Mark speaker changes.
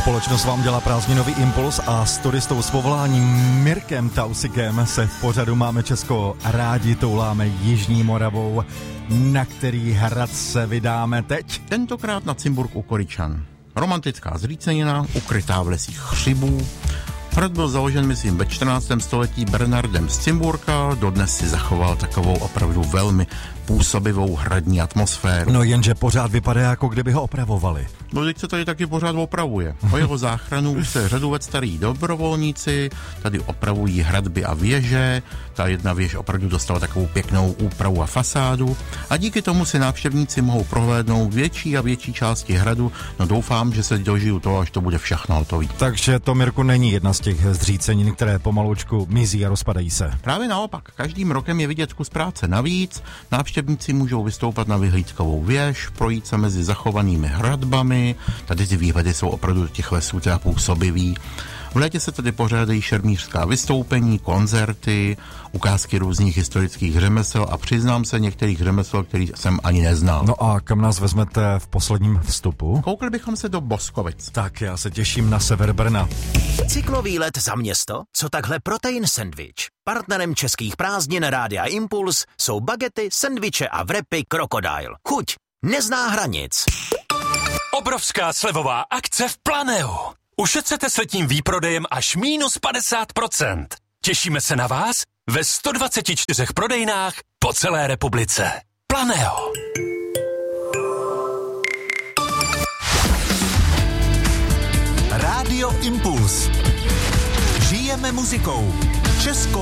Speaker 1: Společnost vám dělá prázdninový impuls a s turistou s povoláním Mirkem Tausikem se v pořadu Máme Česko rádi touláme Jižní Moravou, na který hrad se vydáme teď.
Speaker 2: Tentokrát na Cimburk u Koryčan. Romantická zřícenina, ukrytá v lesích hřibů. Hrad byl založen, myslím, ve 14. století Bernardem z Cimburka, dodnes si zachoval takovou opravdu velmi působivou hradní atmosféru.
Speaker 1: No jenže pořád vypadá, jako kdyby ho opravovali.
Speaker 2: No teď se tady taky pořád opravuje. O jeho záchranu už se řadu let starý dobrovolníci, tady opravují hradby a věže, ta jedna věž opravdu dostala takovou pěknou úpravu a fasádu a díky tomu si návštěvníci mohou prohlédnout větší a větší části hradu, no doufám, že se dožiju toho, až to bude všechno hotový.
Speaker 1: Takže to, Mirku, není jedna z těch zřícenin, které pomalučku mizí a rozpadají se.
Speaker 2: Právě naopak, každým rokem je vidět kus práce navíc, návštěvníci můžou vystoupat na vyhlídkovou věž, projít se mezi zachovanými hradbami, tady ty výhledy jsou opravdu těch lesů teda působivý. V létě se tady pořádají šermířská vystoupení, koncerty, ukázky různých historických řemesel a přiznám se některých řemesel, který jsem ani neznal.
Speaker 1: No a kam nás vezmete v posledním vstupu?
Speaker 2: Koukli bychom se do Boskovic.
Speaker 1: Tak já se těším na sever Brna.
Speaker 3: Cyklový let za město? Co takhle protein sendvič? Partnerem českých prázdnin Rádia Impuls jsou bagety, sendviče a wrapy Crocodile. Chuť nezná hranic.
Speaker 4: Obrovská slevová akce v Planeu. Ušetřete s letním výprodejem až -50%. Těšíme se na vás ve 124 prodejnách po celé republice. Planeo. Rádio Impuls. Žijeme muzikou. Česko